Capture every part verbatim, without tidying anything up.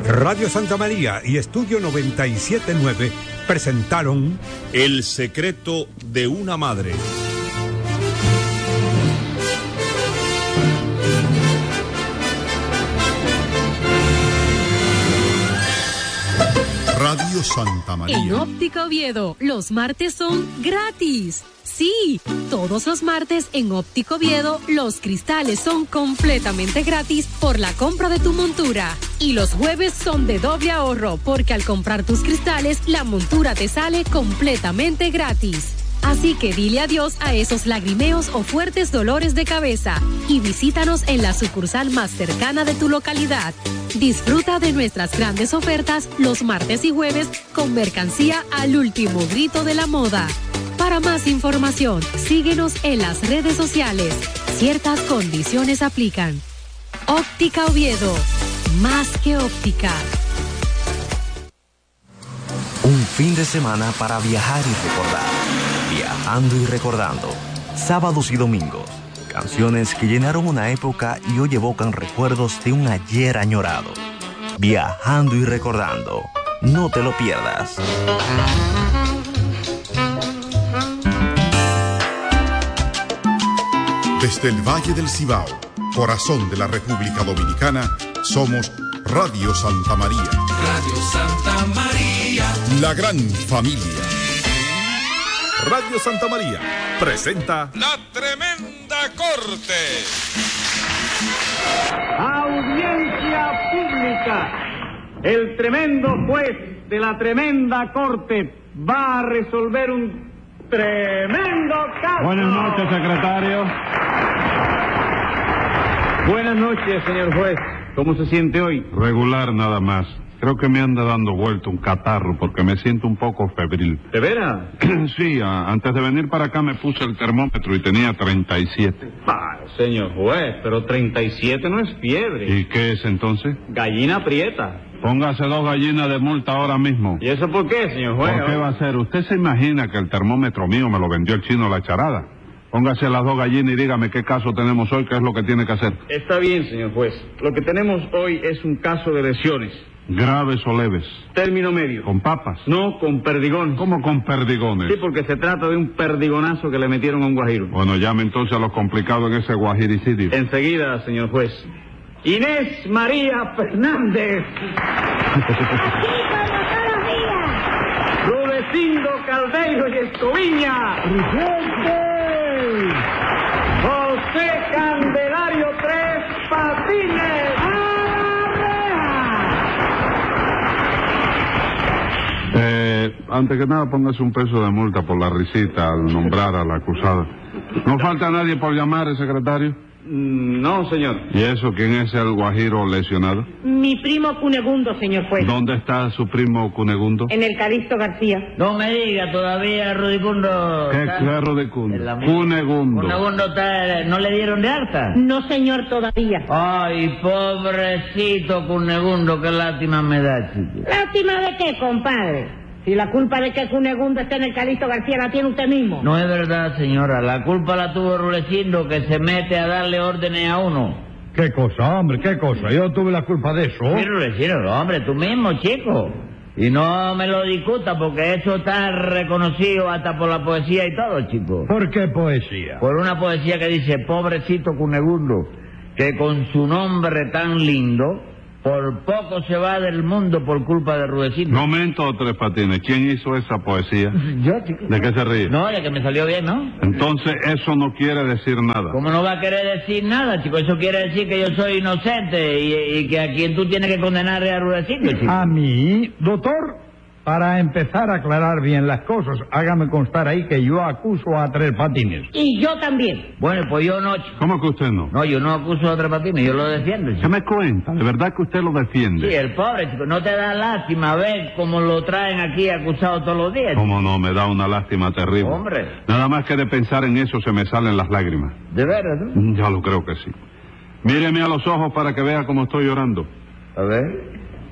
Radio Santa María y Estudio noventa y siete punto nueve presentaron El secreto de una madre. Radio Santa María. En Óptica Oviedo, los martes son gratis. Sí, todos los martes en Óptica Oviedo, los cristales son completamente gratis por la compra de tu montura. Y los jueves son de doble ahorro, porque al comprar tus cristales, la montura te sale completamente gratis. Así que dile adiós a esos lagrimeos o fuertes dolores de cabeza y visítanos en la sucursal más cercana de tu localidad. Disfruta de nuestras grandes ofertas los martes y jueves con mercancía al último grito de la moda. Para más información, síguenos en las redes sociales. Ciertas condiciones aplican. Óptica Oviedo, más que óptica. Un fin de semana para viajar y recordar. Viajando y recordando. Sábados y domingos. Canciones que llenaron una época y hoy evocan recuerdos de un ayer añorado. Viajando y recordando. No te lo pierdas. Desde el Valle del Cibao, corazón de la República Dominicana, somos Radio Santa María. Radio Santa María. La gran familia. Radio Santa María presenta La Tremenda Corte. Audiencia pública. El tremendo juez de la tremenda corte va a resolver un tremendo caso. Buenas noches, secretario. Buenas noches, señor juez. ¿Cómo se siente hoy? Regular nada más. Creo que me anda dando vuelta un catarro porque me siento un poco febril. ¿De veras? Sí, a, antes de venir para acá me puse el termómetro y tenía treinta y siete. Ah, señor juez, pero treinta y siete no es fiebre. ¿Y qué es entonces? Gallina prieta. Póngase dos gallinas de multa ahora mismo. ¿Y eso por qué, señor juez? ¿Por qué va a ser? ¿Usted se imagina que el termómetro mío me lo vendió el chino La Charada? Póngase las dos gallinas y dígame qué caso tenemos hoy, qué es lo que tiene que hacer. Está bien, señor juez. Lo que tenemos hoy es un caso de lesiones. ¿Graves o leves? Término medio. ¿Con papas? No, con perdigones. ¿Cómo con perdigones? Sí, porque se trata de un perdigonazo que le metieron a un guajiro. Bueno, llame entonces a lo complicado en ese guajiricidio. Enseguida, señor juez. Inés María Fernández. Aquí como todos los días. Rudecindo Caldeiro y Escoviña. ¡Presente! José Candelario Tres Patines. Eh, antes que nada, póngase un peso de multa por la risita al nombrar a la acusada. ¿No falta nadie por llamar, el secretario? Mm, no, señor. ¿Y eso quién es el guajiro lesionado? Mi primo Cunegundo, señor juez. ¿Dónde está su primo Cunegundo? En el Calixto García. No me diga todavía, Rudicundo. ¿Qué claro de Cunegundo? Cunegundo. Cunegundo está, ¿no le dieron de alta? No, señor, todavía. Ay, pobrecito Cunegundo, qué lástima me da, chico. ¿Lástima de qué, compadre? Si la culpa de que Cunegundo esté en el Calixto García la tiene usted mismo. No es verdad, señora. La culpa la tuvo Rulecindo, que se mete a darle órdenes a uno. ¿Qué cosa, hombre? ¿Qué cosa? Yo tuve la culpa de eso. Sí, Rulecindo, hombre, tú mismo, chico. Y no me lo discuta, porque eso está reconocido hasta por la poesía y todo, chico. ¿Por qué poesía? Por una poesía que dice, pobrecito Cunegundo, que con su nombre tan lindo, por poco se va del mundo por culpa de Rudecindo. Momento, Tres Patines. ¿Quién hizo esa poesía? Yo, chico. ¿De qué se ríe? No, de que me salió bien, ¿no? Entonces, eso no quiere decir nada. ¿Cómo no va a querer decir nada, chico? Eso quiere decir que yo soy inocente y, y que a quien tú tienes que condenar es a Rudecindo, chico. A mí, doctor, para empezar a aclarar bien las cosas, hágame constar ahí que yo acuso a Tres Patines. Y yo también. Bueno, pues yo no, chico. ¿Cómo que usted no? No, yo no acuso a Tres Patines, yo lo defiendo, chico. ¿Se me cuenta? ¿De verdad que usted lo defiende? Sí, el pobre, chico. ¿No te da lástima ver cómo lo traen aquí acusado todos los días, chico? ¿Cómo no? Me da una lástima terrible. Hombre. Nada más que de pensar en eso se me salen las lágrimas. ¿De veras, no? Ya lo creo que sí. Míreme a los ojos para que vea cómo estoy llorando. A ver.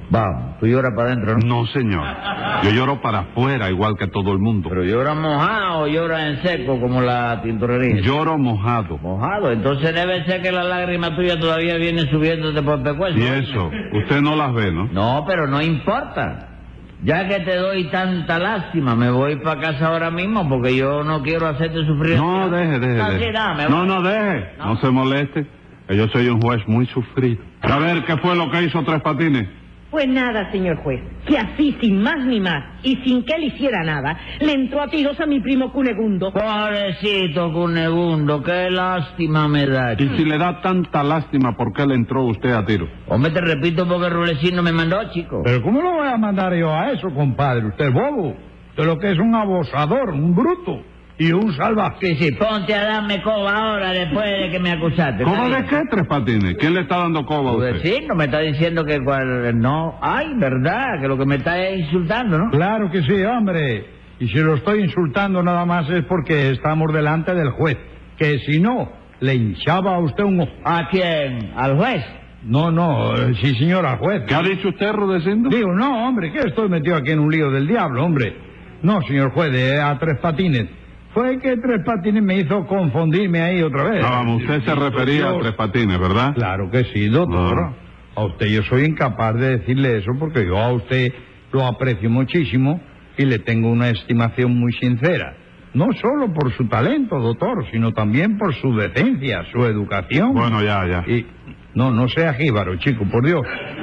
Vamos, tú lloras para adentro, ¿no? No, señor. Yo lloro para afuera, igual que todo el mundo. ¿Pero llora mojado o llora en seco como la tintorería? Lloro mojado. Mojado, entonces debe ser que la lágrima tuya todavía viene subiéndote por el pescuezo. Y eso, usted no las ve, ¿no? No, pero no importa. Ya que te doy tanta lástima, me voy para casa ahora mismo porque yo no quiero hacerte sufrir. No, deje, deje, Así, deje. dame, No, voy. no, deje. No. no se moleste. Que yo soy un juez muy sufrido. A ver, ¿qué fue lo que hizo Tres Patines? Pues nada, señor juez, que así, sin más ni más, y sin que él hiciera nada, le entró a tiros a mi primo Cunegundo. Pobrecito Cunegundo, qué lástima me da. Y si le da tanta lástima, ¿por qué le entró usted a tiro? Hombre, te repito porque Rulecino me mandó, chico. Pero ¿cómo lo voy a mandar yo a eso, compadre? Usted es bobo. Usted lo que es un abusador, un bruto y un salvaje. Sí, sí, ponte a darme coba ahora después de que me acusaste. ¿Coba de qué, Tres Patines? ¿Quién le está dando coba a usted? Rulecino me está diciendo que cual... No, ay, verdad, que lo que me está es insultando, ¿no? Claro que sí, hombre. Y si lo estoy insultando nada más es porque estamos delante del juez. Que si no, le hinchaba a usted un ojo. ¿A quién? ¿Al juez? No, no, eh, sí, señor, al juez. ¿Qué ha dicho usted, Rudecindo? Digo, no, hombre, que estoy metido aquí en un lío del diablo, hombre. No, señor juez, eh, a Tres Patines. Fue que Tres Patines me hizo confundirme ahí otra vez. Ah, vamos, usted se refería yo... a Tres Patines, ¿verdad? Claro que sí, doctor. No. A usted yo soy incapaz de decirle eso porque yo a usted lo aprecio muchísimo y le tengo una estimación muy sincera. No solo por su talento, doctor, sino también por su decencia, su educación. Bueno, ya, ya. Y... No, no sea jíbaro, chico, por Dios.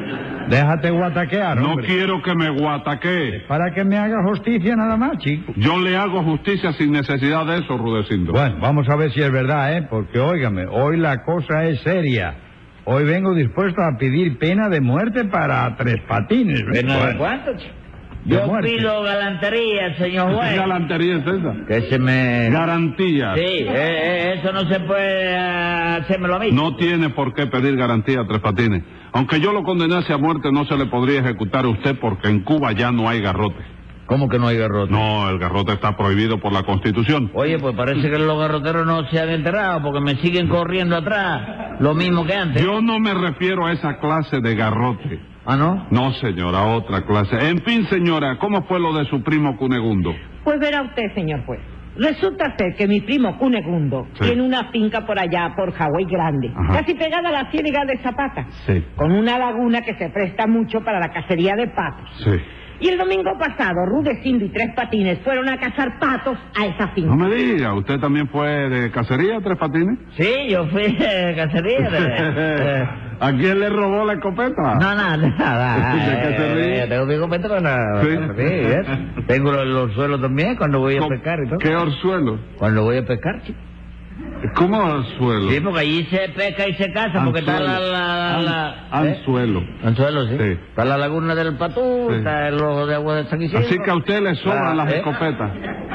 Déjate guataquear, No hombre. quiero que me guataquee. Para que me haga justicia nada más, chico. Yo le hago justicia sin necesidad de eso, Rudecindo. Bueno, vamos a ver si es verdad, ¿eh? Porque, óigame, hoy la cosa es seria. Hoy vengo dispuesto a pedir pena de muerte para Tres Patines. ¿Pena de Bueno, cuánto, chico? de Yo muerte. pido galantería, señor ¿Qué juez. galantería es esa? Que se me... Garantía. Sí, eh, eh, eso no se puede eh, hacérmelo a mí. No tiene por qué pedir garantía a Tres Patines. Aunque yo lo condenase a muerte, no se le podría ejecutar a usted porque en Cuba ya no hay garrote. ¿Cómo que no hay garrote? No, el garrote está prohibido por la Constitución. Oye, pues parece que los garroteros no se han enterado porque me siguen corriendo atrás, lo mismo que antes. Yo no me refiero a esa clase de garrote. ¿Ah, no? No, señora, otra clase. En fin, señora, ¿cómo fue lo de su primo Cunegundo? Pues verá usted, señor juez. Resulta ser que mi primo Cunegundo Sí. tiene una finca por allá, por Hawái Grande, Ajá. casi pegada a la ciénaga de Zapata, Sí. con una laguna que se presta mucho para la cacería de patos. Sí. Y el domingo pasado, Rudecindo y Tres Patines fueron a cazar patos a esa finca. No me diga, ¿usted también fue de cacería, Tres Patines? Sí, yo fui de cacería. de- ¿A quién le robó la escopeta? No, no, nada. ¿De qué se ríe? Eh, tengo mi escopeta con la... Sí. Sí, ¿ves? Tengo los, los suelos también cuando voy a ¿Con pescar y todo. ¿Qué orzuelo? Cuando voy a pescar, chico. ¿Cómo orzuelo? Sí, porque allí se pesca y se caza, porque está la... la, la An- ¿eh? Anzuelo. Anzuelo, sí. Sí. Está la laguna del Patú, Sí. está el ojo de agua de San Isidro. Así que a usted le sobran La- las ¿eh? escopetas.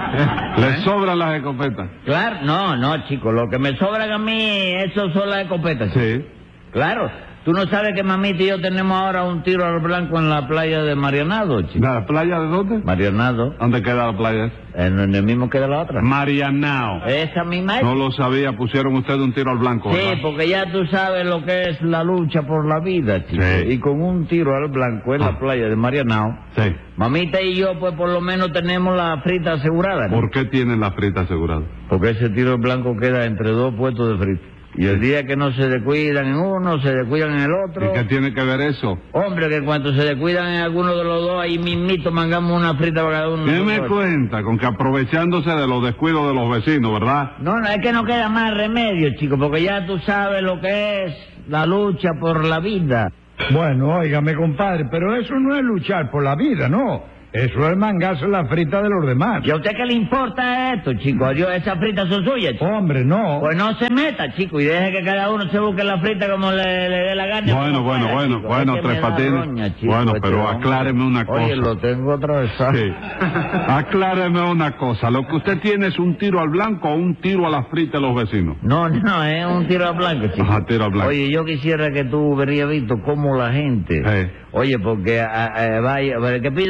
Le sobran las escopetas. Claro, no, no, chico, lo que me sobran a mí, eso son las escopetas. chico. Sí. Claro, tú no sabes que mamita y yo tenemos ahora un tiro al blanco en la playa de Marianado, chico. ¿La playa de dónde? Marianado, ¿Dónde queda la playa? en en el mismo que de la otra. Marianao. Esa misma es. No lo sabía, pusieron usted un tiro al blanco, Sí, ¿verdad? porque ya tú sabes lo que es la lucha por la vida, chico. Sí. Y con un tiro al blanco en Ah. la playa de Marianao, Sí. mamita y yo, pues por lo menos tenemos la frita asegurada, ¿no? ¿Por qué tienen la frita asegurada? Porque ese tiro al blanco queda entre dos puestos de frita. Y el día que no se descuidan en uno, se descuidan en el otro. ¿Y qué tiene que ver eso? Hombre, que cuando se descuidan en alguno de los dos, ahí mismito mangamos una frita para cada uno. ¿Qué me nosotros. cuenta? Con que aprovechándose de los descuidos de los vecinos, ¿verdad? No, no, es que no queda más remedio, chico, porque ya tú sabes lo que es la lucha por la vida. Bueno, óigame, compadre, pero eso no es luchar por la vida, no. Eso es mangarse la frita de los demás. ¿Y a usted qué le importa esto, chico? Yo, esas fritas son suyas, chico. Hombre, no. Pues no se meta, chico, y deje que cada uno se busque la frita como le, le dé la gana. Bueno, como bueno, pueda, bueno, chico. bueno, Es que Tres me da Patines. roña, chico, Bueno, este pero hombre. acláreme una cosa. Oye, lo tengo atravesado. Sí. Acláreme una cosa. ¿Lo que usted tiene es un tiro al blanco o un tiro a la frita de los vecinos? No, no, es un tiro a blanco, chico. Ajá, tiro al blanco. Oye, yo quisiera que tú hubieras visto cómo la gente... Sí. Oye, porque a, a, vaya, el que pide un rifle con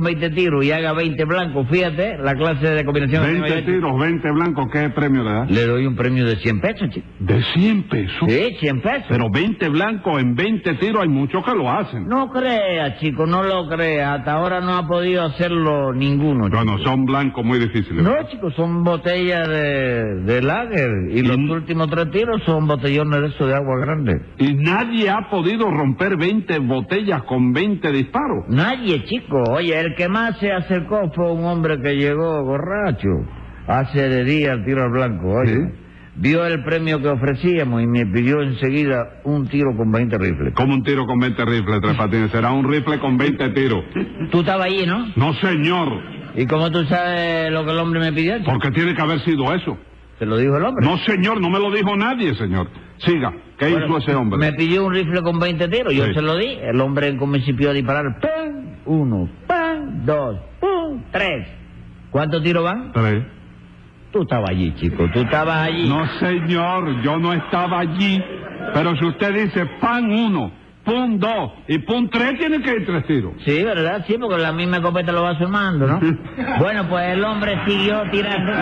con veinte tiros y haga veinte blancos, fíjate la clase de combinación. veinte tiros, veinte blancos, ¿qué premio le da? Le doy un premio de cien pesos, chico. ¿De cien pesos? Sí, cien pesos. Pero veinte blancos en veinte tiros hay muchos que lo hacen. No crea, chico, no lo crea. Hasta ahora no ha podido hacerlo ninguno, chico. Bueno, son blancos muy difíciles. No, chicos, son botellas de, de lager. Y, y los últimos tres tiros son botellones de eso de agua grande. ¿Y nadie ha podido romper veinte botellas con veinte disparos? Nadie, chico. Oye, el que más se acercó fue un hombre que llegó borracho hace de día al tiro al blanco, oye. ¿Sí? Vio el premio que ofrecíamos y me pidió enseguida un tiro con veinte rifles. ¿Cómo un tiro con veinte rifles, Tres Patines? Será un rifle con veinte tiros. Tú estabas allí, ¿no? No, señor. ¿Y cómo tú sabes lo que el hombre me pidió, chico? Porque tiene que haber sido eso. ¿Te lo dijo el hombre? No, señor, no me lo dijo nadie, señor. Siga, ¿qué bueno, hizo ese hombre? Me pidió un rifle con veinte tiros, yo sí. se lo di. El hombre principió a disparar. ¡Pam! Uno, ¡pam! Dos, ¡pum! Tres. ¿Cuántos tiros van? Tres. Tú estabas allí, chico, tú estabas allí. No, señor, yo no estaba allí. Pero si usted dice pan uno, pum dos y pum tres, tiene que ir tres tiros. Sí, ¿verdad? Sí, porque la misma escopeta lo va sumando, ¿no? Bueno, pues el hombre siguió tirando.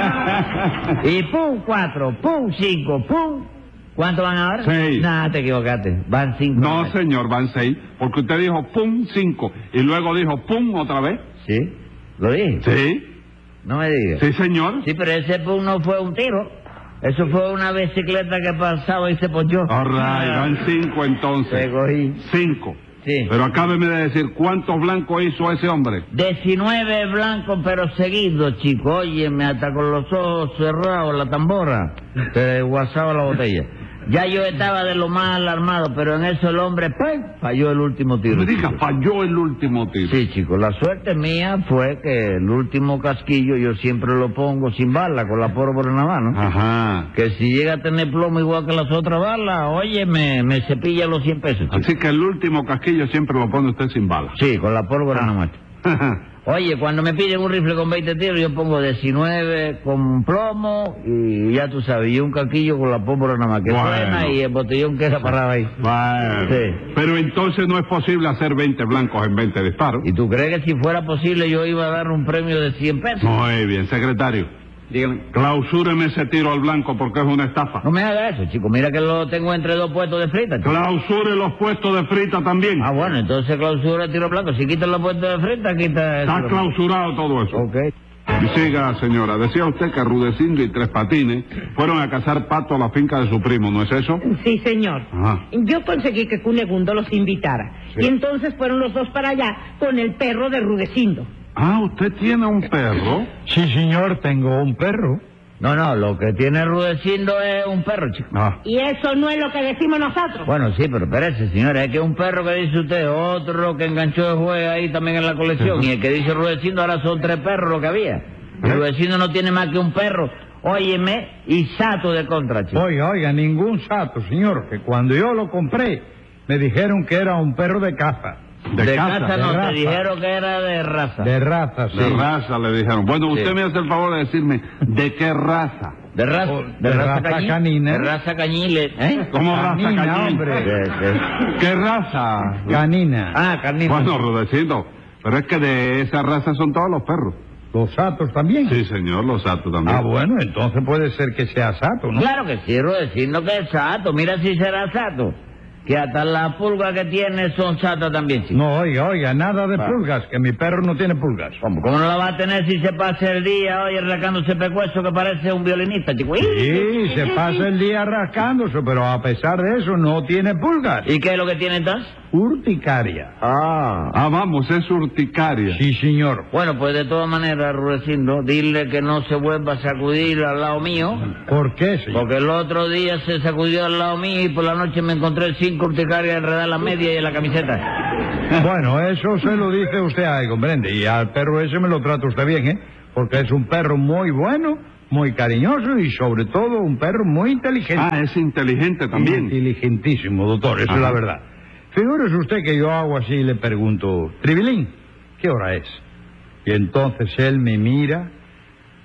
Y pum cuatro, pum cinco, pum. ¿Cuántos van ahora? Seis. Nah, te equivocaste. Van cinco. No, señor, van seis. Porque usted dijo pum cinco y luego dijo pum otra vez. Sí, ¿lo dije? Sí. No me digas. Sí, señor. Sí, pero ese pum no fue un tiro. Eso fue una bicicleta que pasaba y se pochó. All right, van cinco entonces. Te cogí. Cinco. Sí. Pero acábeme de decir, ¿cuántos blancos hizo ese hombre? diecinueve blancos, pero seguidos, chico. Óyeme, hasta con los ojos cerrados, la tambora. Te guasaba la botella. Ya yo estaba de lo más alarmado, pero en eso el hombre, ¡pum!, falló el último tiro. No me diga, falló el último tiro. Sí, chico, la suerte mía fue que el último casquillo yo siempre lo pongo sin bala, con la pólvora en la mano. Ajá. Que si llega a tener plomo igual que las otras balas, oye, me, me cepilla los cien pesos, chico. Así que el último casquillo siempre lo pone usted sin bala. Sí, con la pólvora en la mano. Oye, cuando me piden un rifle con veinte tiros, yo pongo diecinueve con plomo y ya tú sabes, y un caquillo con la pólvora nada más que bueno. suena y el botellón queda parado ahí. Bueno. Sí. Pero entonces no es posible hacer veinte blancos en veinte disparos. ¿Y tú crees que si fuera posible yo iba a dar un premio de cien pesos? Muy bien, secretario. Dígame. Clausúreme ese tiro al blanco porque es una estafa. No me haga eso, chico. Mira que lo tengo entre dos puestos de frita, chico. Clausure los puestos de frita también. Ah, bueno, entonces clausura el tiro blanco. Si quitas los puestos de frita, quita... Está clausurado todo eso. Ok. Y siga, señora. Decía usted que Rudecindo y Tres Patines fueron a cazar pato a la finca de su primo, ¿no es eso? Sí, señor. Ajá. Yo conseguí que Cunegundo los invitara. Sí. Y entonces fueron los dos para allá con el perro de Rudecindo. Ah, ¿usted tiene un perro? Sí, señor, tengo un perro. No, no, lo que tiene Rudecindo es un perro, chico. Ah. Y eso no es lo que decimos nosotros. Bueno, sí, pero espérese, señora, es que un perro que dice usted, otro que enganchó de juez ahí también en la colección, y el que dice Rudecindo ahora son tres perros lo que había. ¿Eh? Rudecindo no tiene más que un perro, óyeme, y sato de contra, chico. Oiga, oiga, ningún sato, señor, que cuando yo lo compré, me dijeron que era un perro de caza. De, de casa, casa no, de te dijeron que era de raza. De raza, sí. De raza le dijeron. Bueno, usted Sí. me hace el favor de decirme, ¿de qué raza? De raza, Oh, de, de raza, raza cañi- canina. De raza cañile, ¿eh? ¿Cómo Canina, raza cañín? hombre. Sí, sí. ¿Qué raza? Canina. Ah, carnita. Bueno, Rudecindo, pero es que de esa raza son todos los perros. ¿Los satos también? Sí, señor, los satos también. Ah, bueno, entonces puede ser que sea sato, ¿no? Claro que sí, Rudecindo que es sato. Mira si será sato. Que hasta las pulgas que tiene son satas también, chico. No, oiga, oiga, nada de Ah. pulgas, que mi perro no tiene pulgas. ¿Cómo? ¿Cómo no la va a tener si se pasa el día, oye, arrancándose pecueso que parece un violinista, chico? Sí, se pasa el día rascándose, pero a pesar de eso no tiene pulgas. ¿Y qué es lo que tiene entonces? Urticaria. Ah. Ah, vamos, es urticaria. Sí, señor. Bueno, pues de todas maneras, Rudecindo, dile que no se vuelva a sacudir al lado mío. ¿Por qué, señor? Porque el otro día se sacudió al lado mío y por la noche me encontré cinco urticarias enredadas en la media y en la camiseta. Bueno, eso se lo dice usted ahí, comprende. Y al perro ese me lo trata usted bien, ¿eh? Porque es un perro muy bueno, muy cariñoso y sobre todo un perro muy inteligente. Ah, es inteligente también. Inteligentísimo, doctor, eso Ajá. es la verdad. Figúrese usted que yo hago así y le pregunto, Tribilín, ¿qué hora es? Y entonces él me mira,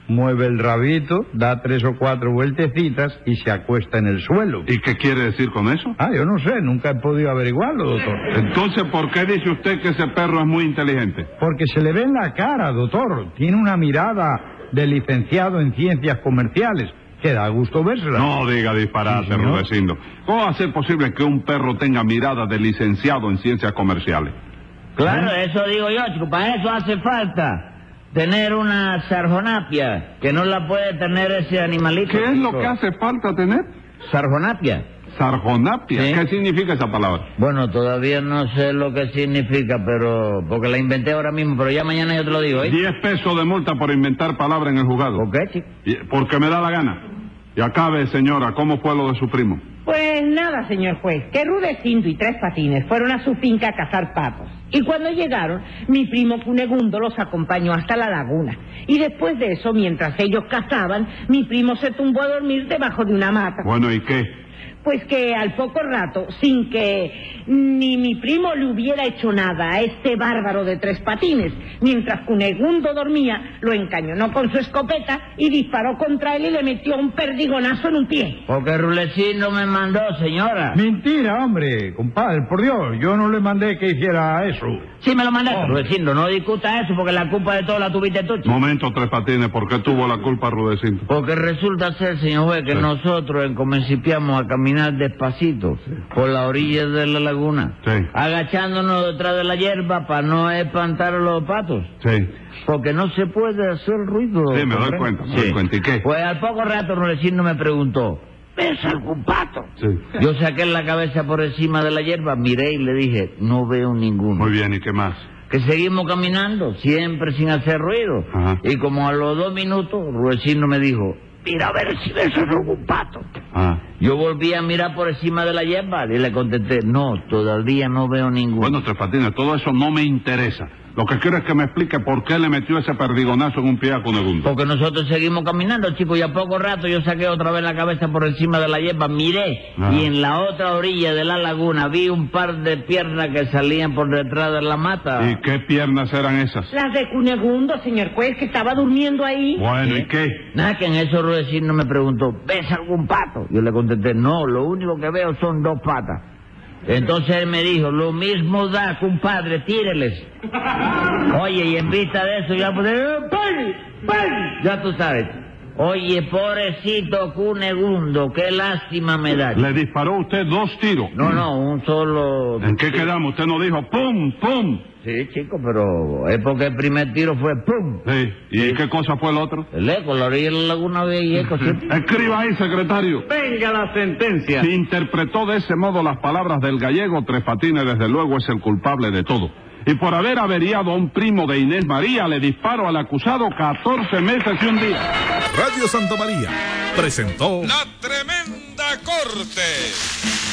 mueve el rabito, da tres o cuatro vueltecitas y se acuesta en el suelo. ¿Y qué quiere decir con eso? Ah, yo no sé, nunca he podido averiguarlo, doctor. Entonces, ¿por qué dice usted que ese perro es muy inteligente? Porque se le ve en la cara, doctor. Tiene una mirada de licenciado en ciencias comerciales. Que da gusto vérsela. No diga disparate, sí, Rudecindo. ¿Cómo va a ser posible que un perro tenga mirada de licenciado en ciencias comerciales? Claro, ¿Eh? eso digo yo, chico. Para eso hace falta tener una sarjonapia, que no la puede tener ese animalito. ¿Qué es chico. lo que hace falta tener? Sarjonapia. ¿Sarjonapia? ¿Sí? ¿Qué significa esa palabra? Bueno, todavía no sé lo que significa, pero porque la inventé ahora mismo, pero ya mañana yo te lo digo, ¿eh? Diez pesos de multa por inventar palabra en el juzgado. ¿Por qué, chico? Y- Porque me da la gana. Y acabe, señora, ¿cómo fue lo de su primo? Pues nada, señor juez, que Rudecindo y Tres Patines fueron a su finca a cazar patos. Y cuando llegaron, mi primo Cunegundo los acompañó hasta la laguna. Y después de eso, mientras ellos cazaban, mi primo se tumbó a dormir debajo de una mata. Bueno, ¿y qué? Pues que al poco rato, sin que ni mi primo le hubiera hecho nada a este bárbaro de Tres Patines, mientras Cunegundo dormía, lo encañonó con su escopeta y disparó contra él y le metió un perdigonazo en un pie. Porque Rudecindo me mandó, señora. Mentira, hombre, compadre, por Dios, yo no le mandé que hiciera eso. Sí, me lo mandaste, oh. Rudecindo, no discuta eso porque la culpa de todo la tuviste tú, chico. Momento, Tres Patines, ¿por qué tuvo la culpa Rudecindo? Porque resulta ser, señor juez, que Sí. nosotros en comencipiamos a caminar despacito sí. por la orilla de la laguna, sí. agachándonos detrás de la hierba para no espantar a los patos. Sí. Porque no se puede hacer ruido. Sí, me doy cuenta, me doy cuenta. ¿Y qué? Pues al poco rato Rudecindo me preguntó, ¿ves algún pato? Sí. Yo saqué la cabeza por encima de la hierba, miré y le dije, no veo ninguno. Muy bien, ¿y qué más? Que seguimos caminando, siempre sin hacer ruido. Ajá. Y como a los dos minutos, Rudecindo me dijo, mira a ver si ves algún pato. Ah. Yo volví a mirar por encima de la hierba y le contesté, no, todavía no veo ninguno. Bueno, Tres Patines, todo eso no me interesa. Lo que quiero es que me explique por qué le metió ese perdigonazo en un pie a Cunegundo. Porque nosotros seguimos caminando, chicos, y a poco rato yo saqué otra vez la cabeza por encima de la hierba, miré, Ah. y en la otra orilla de la laguna vi un par de piernas que salían por detrás de la mata. ¿Y qué piernas eran esas? Las de Cunegundo, señor juez, que estaba durmiendo ahí. Bueno, ¿y qué? Nada, que en eso Rudecindo me preguntó, ¿ves algún pato? Yo le contesté, no, lo único que veo son dos patas. Entonces él me dijo, lo mismo da, compadre, tíreles. Oye, y en vista de eso ya pues, ¡pay! ¡pay! Ya tú sabes. Oye, pobrecito Cunegundo, qué lástima me da. Le disparó usted dos tiros. No, no, un solo... ¿En qué quedamos? Usted nos dijo ¡pum, pum! Sí, chico, pero es porque el primer tiro fue ¡pum! Sí. ¿Y Sí. qué cosa fue el otro? El eco, la orilla de la laguna había y eco, sí. Escriba ahí, secretario. Venga la sentencia. Si interpretó de ese modo las palabras del gallego, Tres Patines desde luego es el culpable de todo. Y por haber averiado a un primo de Inés María, le disparo al acusado catorce meses y un día. Radio Santa María presentó La Tremenda Corte.